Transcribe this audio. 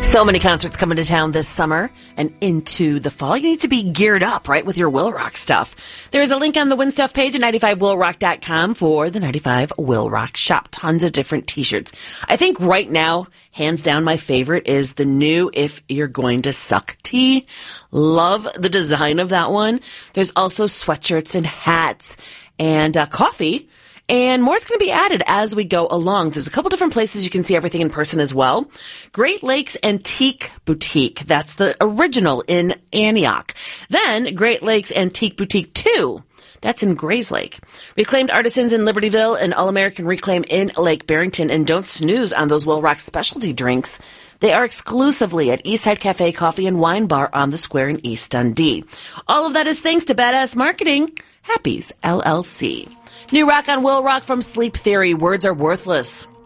So many concerts coming to town this summer and into the fall. You need to be geared up, right, with your Will Rock stuff. There's a link on the Win Stuff page at 95willrock.com for the 95 Will Rock shop. Tons of different t-shirts. I think right now, hands down, my favorite is the new If You're Going to Suck tee. Love the design of that one. There's also sweatshirts and hats and coffee. And more is going to be added as we go along. There's a couple different places you can see everything in person as well. Great Lakes Antique Boutique. That's the original in Antioch. Then Great Lakes Antique Boutique 2. That's in Grayslake. Reclaimed Artisans in Libertyville and All-American Reclaim in Lake Barrington. And don't snooze on those Will Rock specialty drinks. They are exclusively at Eastside Cafe Coffee and Wine Bar on the Square in East Dundee. All of that is thanks to Badass Marketing, Happy's LLC. New rock on Will Rock from Sleep Theory. Words are worthless.